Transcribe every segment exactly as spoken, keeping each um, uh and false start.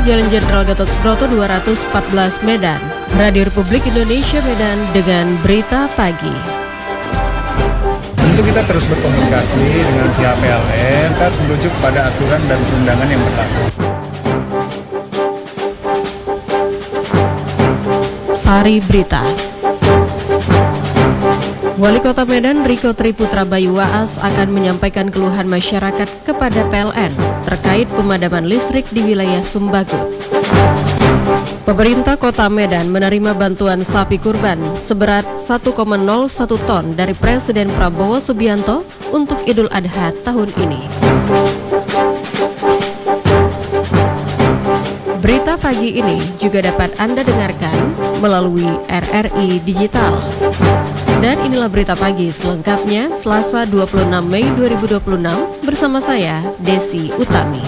Jalan Jenderal Gatot Subroto dua ratus empat belas Medan. Radio Republik Indonesia Medan dengan berita pagi. Tentu kita terus berkomunikasi dengan pihak P L N, kita harus merujuk pada aturan dan perundangan yang berlaku. Sari Berita. Wali Kota Medan Riko Triputra Bayu Waas akan menyampaikan keluhan masyarakat kepada P L N terkait pemadaman listrik di wilayah Sumbagut. Pemerintah Kota Medan menerima bantuan sapi kurban seberat satu koma nol satu ton dari Presiden Prabowo Subianto untuk Idul Adha tahun ini. Berita pagi ini juga dapat Anda dengarkan melalui R R I Digital. Dan inilah berita pagi selengkapnya Selasa dua puluh enam Mei dua ribu dua puluh enam bersama saya Desi Utami.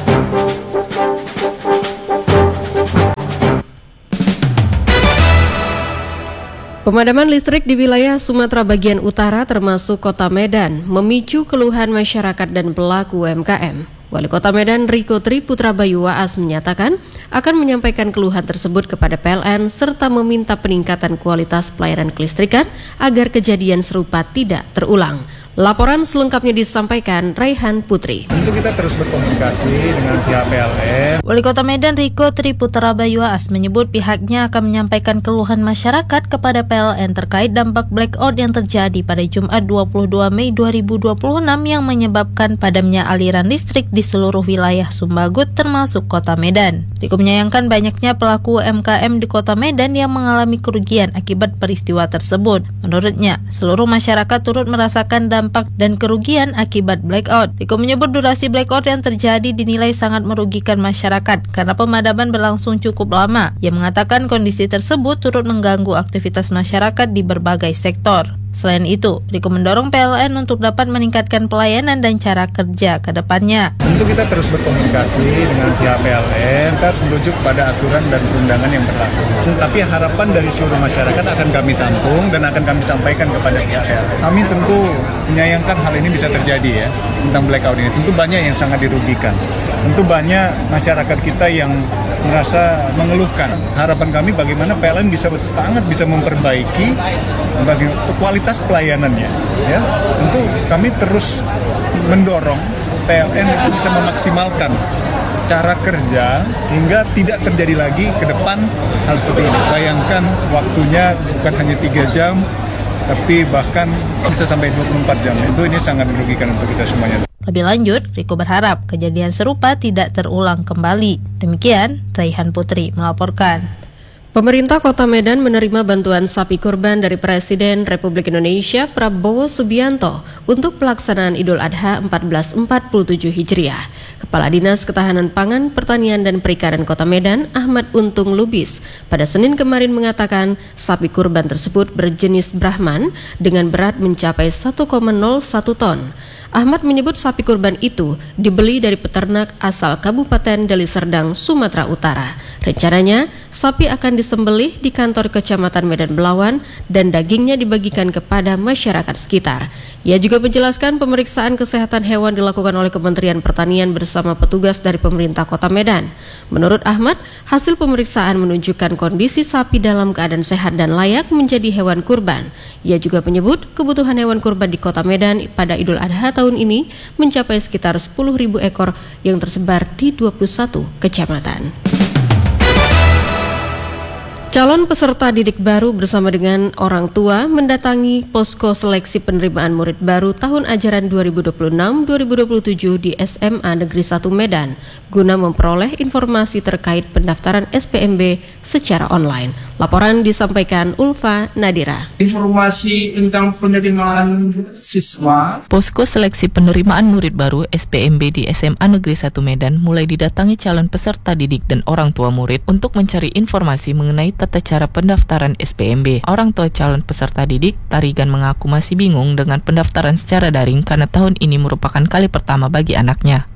Pemadaman listrik di wilayah Sumatera bagian utara termasuk Kota Medan memicu keluhan masyarakat dan pelaku U M K M. Wali Kota Medan Riko Triputra Bayu Waas menyatakan akan menyampaikan keluhan tersebut kepada P L N serta meminta peningkatan kualitas pelayanan kelistrikan agar kejadian serupa tidak terulang. Laporan selengkapnya disampaikan Raihan Putri. Tentu kita terus berkomunikasi dengan pihak P L N. Wali Kota Medan Riko Triputra Bayu Waas menyebut pihaknya akan menyampaikan keluhan masyarakat kepada P L N terkait dampak blackout yang terjadi pada Jumat dua puluh dua Mei dua ribu dua puluh enam yang menyebabkan padamnya aliran listrik di seluruh wilayah Sumbagut termasuk Kota Medan. Riko menyayangkan banyaknya pelaku U M K M di Kota Medan yang mengalami kerugian akibat peristiwa tersebut. Menurutnya, seluruh masyarakat turut merasakan dampak dampak dan kerugian akibat blackout. Riko menyebut durasi blackout yang terjadi dinilai sangat merugikan masyarakat karena pemadaman berlangsung cukup lama. Ia mengatakan kondisi tersebut turut mengganggu aktivitas masyarakat di berbagai sektor. Selain itu, Riko mendorong P L N untuk dapat meningkatkan pelayanan dan cara kerja ke depannya. Tentu kita terus berkomunikasi dengan pihak P L N, kita harus merujuk pada aturan dan perundangan yang berlaku. Tapi harapan dari seluruh masyarakat akan kami tampung dan akan kami sampaikan kepada pihak P L N. Kami tentu menyayangkan hal ini bisa terjadi ya, tentang blackout ini. Tentu banyak yang sangat dirugikan. Tentu banyak masyarakat kita yang merasa mengeluhkan. Harapan kami bagaimana P L N bisa sangat bisa memperbaiki bagi kualitas pelayanannya. Ya, tentu kami terus mendorong P L N itu bisa memaksimalkan cara kerja hingga tidak terjadi lagi ke depan hal seperti ini. Bayangkan waktunya bukan hanya tiga jam, tapi bahkan bisa sampai dua puluh empat jam. Itu ini sangat merugikan untuk kita semuanya. Lebih lanjut, Riko berharap kejadian serupa tidak terulang kembali. Demikian, Raihan Putri melaporkan. Pemerintah Kota Medan menerima bantuan sapi kurban dari Presiden Republik Indonesia Prabowo Subianto untuk pelaksanaan Idul Adha seribu empat ratus empat puluh tujuh Hijriah. Kepala Dinas Ketahanan Pangan, Pertanian dan Perikanan Kota Medan, Ahmad Untung Lubis, pada Senin kemarin mengatakan sapi kurban tersebut berjenis Brahman dengan berat mencapai satu koma nol satu ton. Ahmad menyebut sapi kurban itu dibeli dari peternak asal Kabupaten Deli Serdang, Sumatera Utara. Rencananya, sapi akan disembelih di kantor Kecamatan Medan Belawan dan dagingnya dibagikan kepada masyarakat sekitar. Ia juga menjelaskan pemeriksaan kesehatan hewan dilakukan oleh Kementerian Pertanian bersama petugas dari pemerintah Kota Medan. Menurut Ahmad, hasil pemeriksaan menunjukkan kondisi sapi dalam keadaan sehat dan layak menjadi hewan kurban. Ia juga menyebut kebutuhan hewan kurban di Kota Medan pada Idul Adha tahun ini mencapai sekitar sepuluh ribu ekor yang tersebar di dua puluh satu kecamatan. Calon peserta didik baru bersama dengan orang tua mendatangi posko seleksi penerimaan murid baru tahun ajaran dua ribu dua puluh enam dua ribu dua puluh tujuh di S M A Negeri satu Medan guna memperoleh informasi terkait pendaftaran S P M B secara online. Laporan disampaikan Ulfa Nadira. Informasi tentang penerimaan siswa. Posko seleksi penerimaan murid baru S P M B di S M A Negeri satu Medan mulai didatangi calon peserta didik dan orang tua murid untuk mencari informasi mengenai tata cara pendaftaran S P M B. Orang tua calon peserta didik, Tarigan, mengaku masih bingung dengan pendaftaran secara daring karena tahun ini merupakan kali pertama bagi anaknya.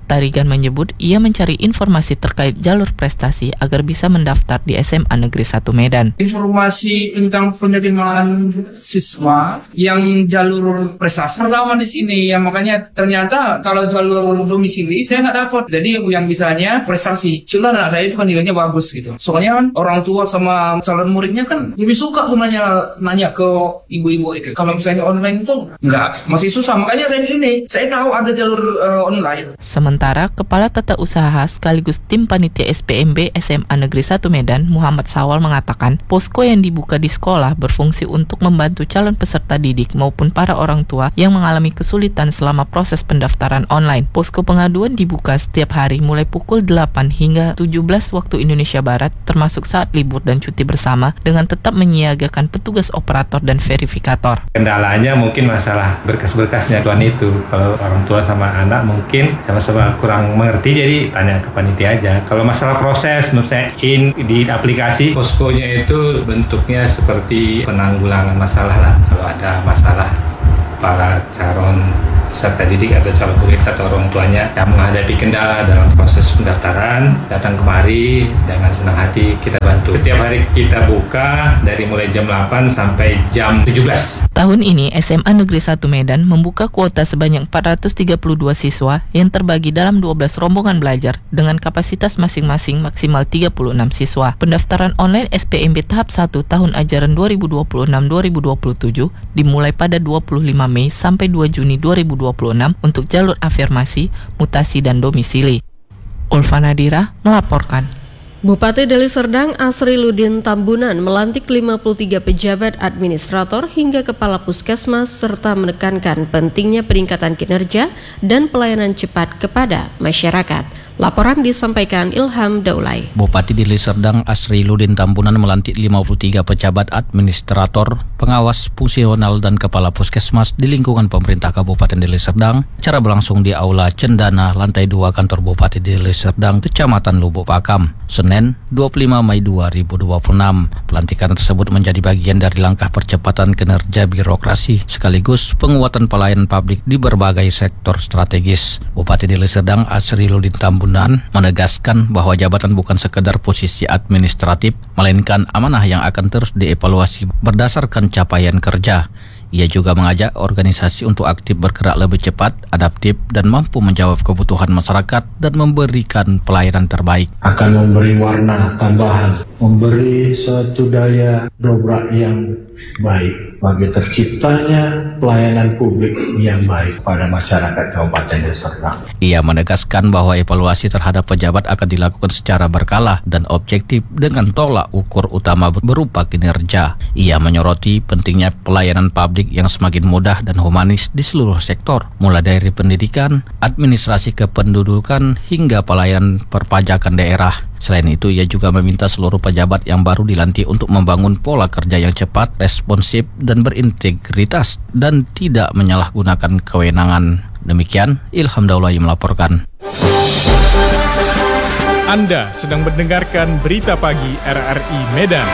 Tarigan menyebut ia mencari informasi terkait jalur prestasi agar bisa mendaftar di S M A Negeri satu Medan. Informasi tentang penerimaan siswa yang jalur prestasi pertama di sini, ya makanya ternyata kalau jalur domisili saya nggak dapat. Jadi yang bisanya prestasi. Cuma anak saya itu kan nilainya bagus gitu. Soalnya kan orang tua sama calon muridnya kan lebih suka sebenarnya nanya ke ibu-ibu itu. Kalau misalnya online itu nggak, masih susah. Makanya saya di sini saya tahu ada jalur uh, online. Sementara Kepala Tata Usaha sekaligus tim panitia S P M B S M A Negeri satu Medan, Muhammad Sawal mengatakan, posko yang dibuka di sekolah berfungsi untuk membantu calon peserta didik maupun para orang tua yang mengalami kesulitan selama proses pendaftaran online. Posko pengaduan dibuka setiap hari mulai pukul delapan hingga tujuh belas waktu Indonesia Barat, termasuk saat libur dan cuti bersama, dengan tetap menyiagakan petugas operator dan verifikator. Kendalanya mungkin masalah berkas-berkasnya tuan itu. Kalau orang tua sama anak mungkin sama-sama kurang mengerti, jadi tanya ke panitia aja. Kalau masalah proses, misalnya in di aplikasi, poskonya itu bentuknya seperti penanggulangan masalah lah. Kalau ada masalah para calon peserta didik atau calon murid atau orang tuanya yang menghadapi kendala dalam proses pendaftaran, datang kemari dengan senang hati kita bantu. Setiap hari kita buka dari mulai jam delapan sampai jam tujuh belas. Tahun ini S M A Negeri satu Medan membuka kuota sebanyak empat ratus tiga puluh dua siswa yang terbagi dalam dua belas rombongan belajar dengan kapasitas masing-masing maksimal tiga puluh enam siswa. Pendaftaran online S P M B tahap satu tahun ajaran dua ribu dua puluh enam dua ribu dua puluh tujuh dimulai pada dua puluh lima Mei sampai dua Juni dua ribu dua puluh enam untuk jalur afirmasi, mutasi, dan domisili. Ulfa Nadira melaporkan. Bupati Deli Serdang Asriludin Tambunan melantik lima puluh tiga pejabat administrator hingga kepala puskesmas serta menekankan pentingnya peningkatan kinerja dan pelayanan cepat kepada masyarakat. Laporan disampaikan Ilham Daulay. Bupati Deli Serdang Asriludin Tambunan melantik lima puluh tiga pejabat administrator, pengawas fungsional dan kepala puskesmas di lingkungan pemerintah Kabupaten Deli Serdang secara berlangsung di Aula Cendana, lantai dua kantor Bupati Deli Serdang, Kecamatan Lubuk Pakam, Senin dua puluh lima Mei dua ribu dua puluh enam. Pelantikan tersebut menjadi bagian dari langkah percepatan kinerja birokrasi sekaligus penguatan pelayanan publik di berbagai sektor strategis. Bupati Deli Serdang Asriludin Tambunan menegaskan bahwa jabatan bukan sekedar posisi administratif, melainkan amanah yang akan terus dievaluasi berdasarkan capaian kerja. Ia juga mengajak organisasi untuk aktif bergerak lebih cepat, adaptif, dan mampu menjawab kebutuhan masyarakat dan memberikan pelayanan terbaik. Akan memberi warna tambahan, memberi suatu daya dobrak yang baik bagi terciptanya pelayanan publik yang baik pada masyarakat Kabupaten Deli Serdang. Ia menegaskan bahwa evaluasi terhadap pejabat akan dilakukan secara berkala dan objektif dengan tolak ukur utama berupa kinerja. Ia menyoroti pentingnya pelayanan publik yang semakin mudah dan humanis di seluruh sektor, mulai dari pendidikan, administrasi kependudukan, hingga pelayanan perpajakan daerah. Selain itu, ia juga meminta seluruh pejabat yang baru dilantik untuk membangun pola kerja yang cepat, responsif, dan berintegritas, dan tidak menyalahgunakan kewenangan. Demikian, Ilham Daulay melaporkan. Anda sedang mendengarkan Berita Pagi R R I Medan.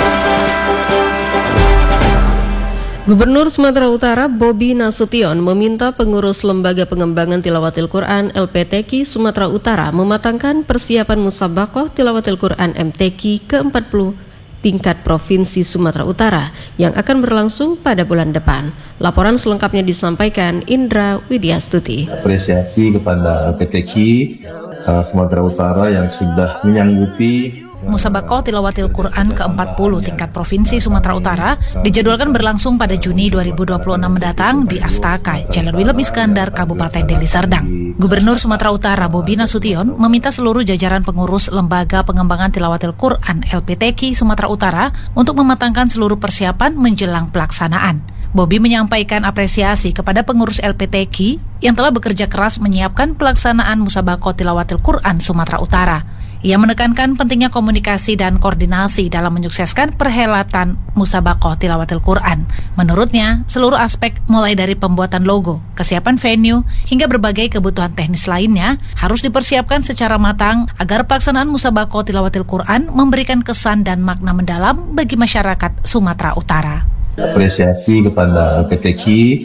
Gubernur Sumatera Utara Bobi Nasution meminta pengurus Lembaga Pengembangan Tilawatil Quran L P T Q Sumatera Utara mematangkan persiapan Musabaqah Tilawatil Quran M T Q ke empat puluh tingkat Provinsi Sumatera Utara yang akan berlangsung pada bulan depan. Laporan selengkapnya disampaikan Indra Widyastuti. Apresiasi kepada L P T Q uh, Sumatera Utara yang sudah menyanggupi Musabaqah Tilawatil Quran ke empat puluh tingkat Provinsi Sumatera Utara dijadwalkan berlangsung pada Juni dua ribu dua puluh enam mendatang di Astaka, Jalan Willem Iskandar, Kabupaten Deli Serdang. Gubernur Sumatera Utara Bobi Nasution meminta seluruh jajaran pengurus Lembaga Pengembangan Tilawatil Quran L P T Q Sumatera Utara untuk mematangkan seluruh persiapan menjelang pelaksanaan. Bobi menyampaikan apresiasi kepada pengurus L P T Q yang telah bekerja keras menyiapkan pelaksanaan Musabaqah Tilawatil Quran Sumatera Utara. Ia menekankan pentingnya komunikasi dan koordinasi dalam menyukseskan perhelatan Musabaqah Tilawatil Quran. Menurutnya, seluruh aspek mulai dari pembuatan logo, kesiapan venue, hingga berbagai kebutuhan teknis lainnya harus dipersiapkan secara matang agar pelaksanaan Musabaqah Tilawatil Quran memberikan kesan dan makna mendalam bagi masyarakat Sumatera Utara. Apresiasi kepada L P T Q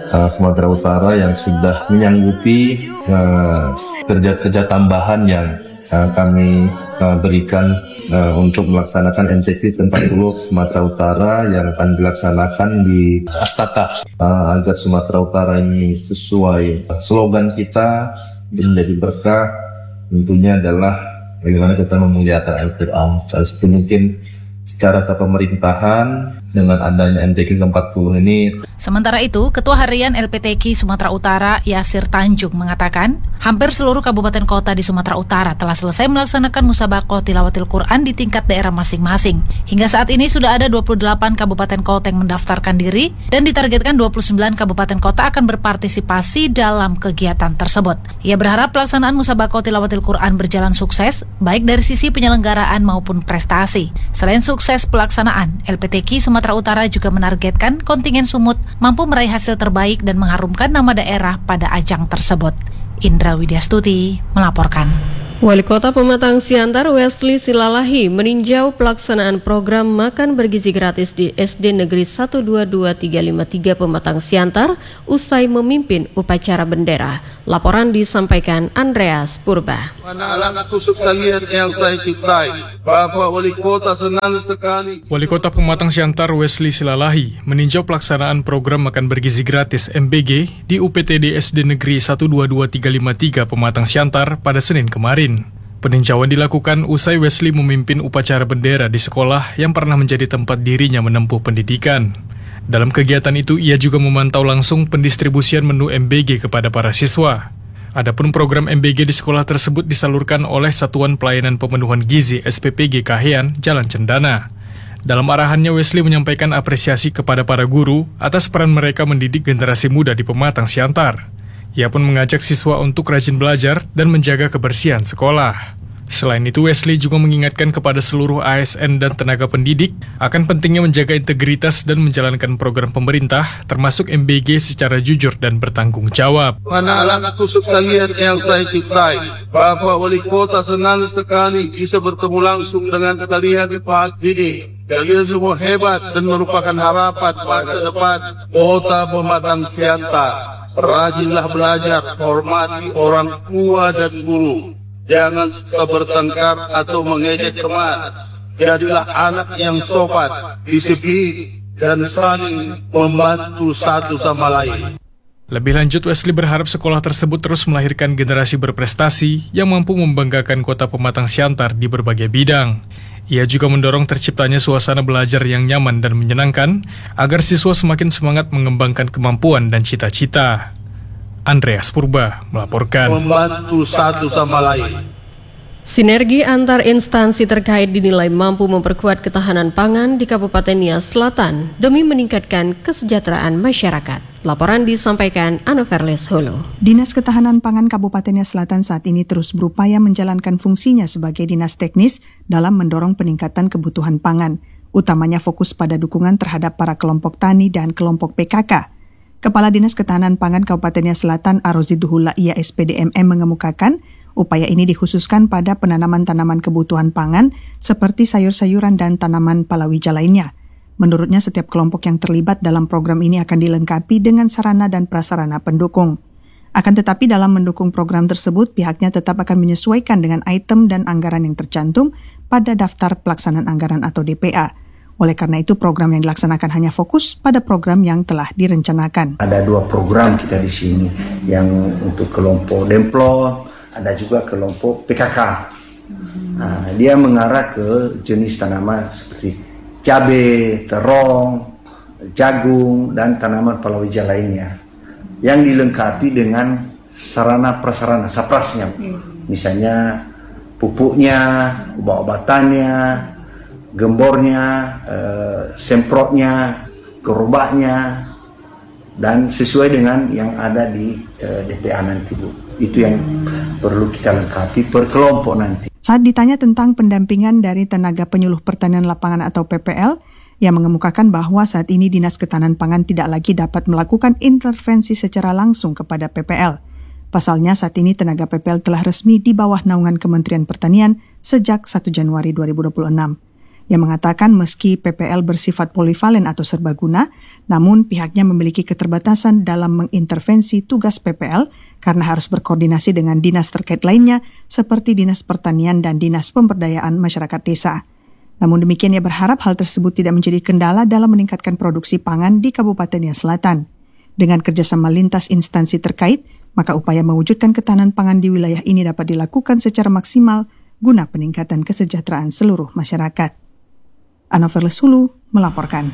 uh, Sumatera Utara yang sudah menyanggupi uh, kerja-kerja tambahan yang uh, kami uh, berikan uh, untuk melaksanakan M T Q ke empat puluh Sumatera Utara yang akan dilaksanakan di Astata uh, agar Sumatera Utara ini sesuai slogan kita menjadi berkah. Tentunya adalah bagaimana kita memuliakan Al-Quran. Salah satu mungkin secara kepemerintahan dengan adanya M T Q ke empat puluh ini. Sementara itu, Ketua Harian L P T Q Sumatera Utara Yasir Tanjung mengatakan, hampir seluruh kabupaten kota di Sumatera Utara telah selesai melaksanakan musabaqah tilawatil Quran di tingkat daerah masing-masing. Hingga saat ini sudah ada dua puluh delapan kabupaten kota yang mendaftarkan diri dan ditargetkan dua puluh sembilan kabupaten kota akan berpartisipasi dalam kegiatan tersebut. Ia berharap pelaksanaan musabaqah tilawatil Quran berjalan sukses, baik dari sisi penyelenggaraan maupun prestasi. Selain sukses pelaksanaan, L P T Q Sumatera Utara juga menargetkan kontingen Sumut mampu meraih hasil terbaik dan mengharumkan nama daerah pada ajang tersebut. Indra Widyastuti melaporkan. Wali Kota Pematang Siantar Wesley Silalahi meninjau pelaksanaan program makan bergizi gratis di S D Negeri satu dua dua tiga lima tiga Pematang Siantar usai memimpin upacara bendera. Laporan disampaikan Andreas Purba. Anak-anak tusuk kalian yang saya cintai, Bapak Wali Kota senang sekali. Wali Kota Pematang Siantar Wesley Silalahi meninjau pelaksanaan program makan bergizi gratis M B G di U P T D S D Negeri satu dua dua tiga lima tiga Pematang Siantar pada Senin kemarin. Peninjauan dilakukan usai Wesley memimpin upacara bendera di sekolah yang pernah menjadi tempat dirinya menempuh pendidikan. Dalam kegiatan itu, ia juga memantau langsung pendistribusian menu M B G kepada para siswa. Adapun program M B G di sekolah tersebut disalurkan oleh Satuan Pelayanan Pemenuhan Gizi S P P G Kahean, Jalan Cendana. Dalam arahannya, Wesley menyampaikan apresiasi kepada para guru atas peran mereka mendidik generasi muda di Pematang Siantar. Ia pun mengajak siswa untuk rajin belajar dan menjaga kebersihan sekolah. Selain itu, Wesley juga mengingatkan kepada seluruh A S N dan tenaga pendidik akan pentingnya menjaga integritas dan menjalankan program pemerintah, termasuk M B G secara jujur dan bertanggung jawab. Anak-anak tusuk kalian yang saya cintai, Bapak Wali Kota senang sekali bisa bertemu langsung dengan kalian di pagi ini. Kalian semua hebat dan merupakan harapan masa depan Kota Pematang Siantar. Rajinlah belajar, hormati orang tua dan guru. Jangan suka bertengkar atau mengejek teman. Jadilah anak yang sopan, disiplin, dan saling membantu satu sama lain. Lebih lanjut, Wesley berharap sekolah tersebut terus melahirkan generasi berprestasi yang mampu membanggakan Kota Pematang Siantar di berbagai bidang. Ia juga mendorong terciptanya suasana belajar yang nyaman dan menyenangkan agar siswa semakin semangat mengembangkan kemampuan dan cita-cita. Andreas Purba melaporkan. Membantu satu sama lain. Sinergi antar instansi terkait dinilai mampu memperkuat ketahanan pangan di Kabupaten Nias Selatan demi meningkatkan kesejahteraan masyarakat. Laporan disampaikan Anoverles Holo. Dinas Ketahanan Pangan Kabupaten Nias Selatan saat ini terus berupaya menjalankan fungsinya sebagai dinas teknis dalam mendorong peningkatan kebutuhan pangan, utamanya fokus pada dukungan terhadap para kelompok tani dan kelompok P K K. Kepala Dinas Ketahanan Pangan Kabupaten Nias Selatan Aroziduhullah Iya S P D M M mengemukakan upaya ini dikhususkan pada penanaman tanaman kebutuhan pangan seperti sayur-sayuran dan tanaman palawija lainnya. Menurutnya, setiap kelompok yang terlibat dalam program ini akan dilengkapi dengan sarana dan prasarana pendukung. Akan tetapi dalam mendukung program tersebut, pihaknya tetap akan menyesuaikan dengan item dan anggaran yang tercantum pada daftar pelaksanaan anggaran atau D P A. Oleh karena itu, program yang dilaksanakan hanya fokus pada program yang telah direncanakan. Ada dua program kita di sini, yang untuk kelompok Demplon, ada juga kelompok P K K. Nah, dia mengarah ke jenis tanaman seperti cabai, terong, jagung, dan tanaman palawija lainnya yang dilengkapi dengan sarana prasarana, saprasnya, misalnya pupuknya, obat-obatannya, gembornya, eh, semprotnya, gerobaknya, dan sesuai dengan yang ada di eh, D P A nanti, Bu. Itu yang perlu kita lengkapi per kelompok nanti. Saat ditanya tentang pendampingan dari tenaga penyuluh pertanian lapangan atau P P L, ia mengemukakan bahwa saat ini Dinas Ketahanan Pangan tidak lagi dapat melakukan intervensi secara langsung kepada P P L. Pasalnya saat ini tenaga P P L telah resmi di bawah naungan Kementerian Pertanian sejak satu Januari dua ribu dua puluh enam. yang mengatakan meski P P L bersifat polivalen atau serbaguna, namun pihaknya memiliki keterbatasan dalam mengintervensi tugas P P L karena harus berkoordinasi dengan dinas terkait lainnya seperti Dinas Pertanian dan Dinas Pemberdayaan Masyarakat Desa. Namun demikian ia berharap hal tersebut tidak menjadi kendala dalam meningkatkan produksi pangan di Kabupaten Nia Selatan. Dengan kerjasama lintas instansi terkait, maka upaya mewujudkan ketahanan pangan di wilayah ini dapat dilakukan secara maksimal guna peningkatan kesejahteraan seluruh masyarakat. Anover Lesulu melaporkan.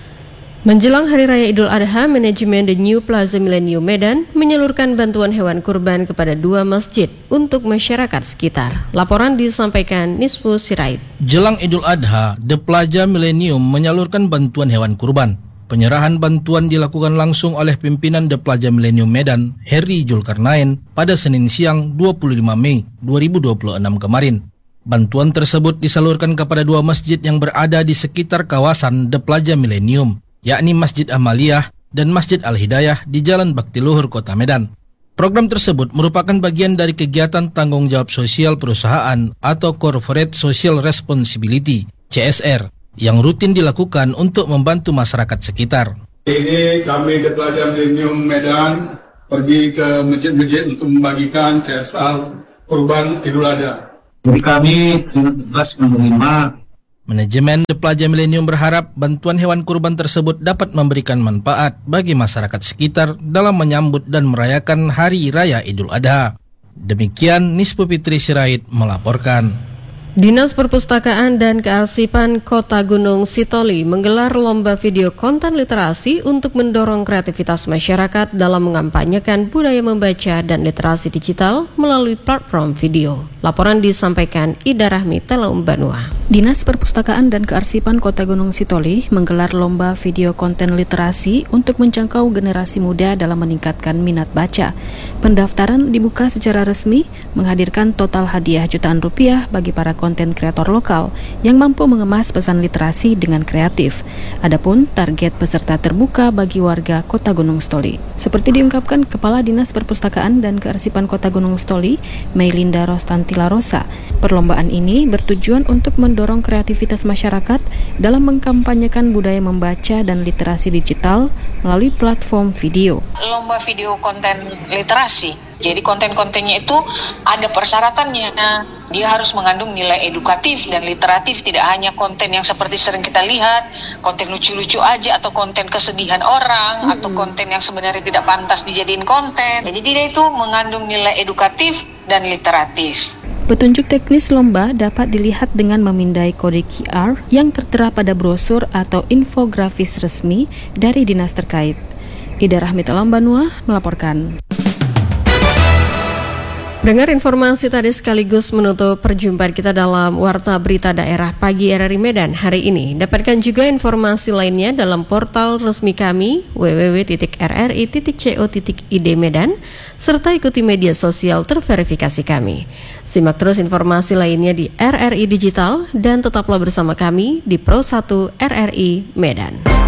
Menjelang Hari Raya Idul Adha, manajemen The New Plaza Millennium Medan menyalurkan bantuan hewan kurban kepada dua masjid untuk masyarakat sekitar. Laporan disampaikan Nisfu Sirait. Jelang Idul Adha, The Plaza Millennium menyalurkan bantuan hewan kurban. Penyerahan bantuan dilakukan langsung oleh pimpinan The Plaza Millennium Medan, Heri Julkarnain, pada Senin siang dua puluh lima Mei dua ribu dua puluh enam kemarin. Bantuan tersebut disalurkan kepada dua masjid yang berada di sekitar kawasan The Plaza Millennium, yakni Masjid Amaliyah dan Masjid Al-Hidayah di Jalan Bakti Luhur, Kota Medan. Program tersebut merupakan bagian dari kegiatan tanggung jawab sosial perusahaan atau Corporate Social Responsibility, C S R, yang rutin dilakukan untuk membantu masyarakat sekitar. Ini kami The Plaza Millennium Medan pergi ke masjid-masjid untuk membagikan C S R kurban Idul Adha. Jadi kami dengan ikhlas menerima. Manajemen The Plaza Millennium berharap bantuan hewan kurban tersebut dapat memberikan manfaat bagi masyarakat sekitar dalam menyambut dan merayakan Hari Raya Idul Adha. Demikian Nispu Fitri Sirait melaporkan. Dinas Perpustakaan dan Kearsipan Kota Gunung Sitoli menggelar lomba video konten literasi untuk mendorong kreativitas masyarakat dalam mengampanyekan budaya membaca dan literasi digital melalui platform video. Laporan disampaikan Ida Rahmi Teleum Banua. Dinas Perpustakaan dan Kearsipan Kota Gunung Sitoli menggelar lomba video konten literasi untuk menjangkau generasi muda dalam meningkatkan minat baca. Pendaftaran dibuka secara resmi, menghadirkan total hadiah jutaan rupiah bagi para konten kreator lokal yang mampu mengemas pesan literasi dengan kreatif. Adapun target peserta terbuka bagi warga Kota Gunung Sitoli. Seperti diungkapkan Kepala Dinas Perpustakaan dan Kearsipan Kota Gunung Sitoli, Meilinda Rostanti Larosa, perlombaan ini bertujuan untuk mendorong kreativitas masyarakat dalam mengkampanyekan budaya membaca dan literasi digital melalui platform video. Lomba video konten literasi. Jadi konten-kontennya itu ada persyaratannya. Dia harus mengandung nilai edukatif dan literatif, tidak hanya konten yang seperti sering kita lihat, konten lucu-lucu aja atau konten kesedihan orang, mm-hmm. atau konten yang sebenarnya tidak pantas dijadiin konten. Jadi dia itu mengandung nilai edukatif dan literatif. Petunjuk teknis lomba dapat dilihat dengan memindai kode Q R yang tertera pada brosur atau infografis resmi dari dinas terkait. Ida Rahmi Teleum Banua melaporkan. Dengar informasi tadi sekaligus menutup perjumpaan kita dalam Warta Berita Daerah Pagi R R I Medan hari ini. Dapatkan juga informasi lainnya dalam portal resmi kami w w w titik r r i titik co titik i d Medan serta ikuti media sosial terverifikasi kami. Simak terus informasi lainnya di R R I Digital dan tetaplah bersama kami di Pro satu R R I Medan.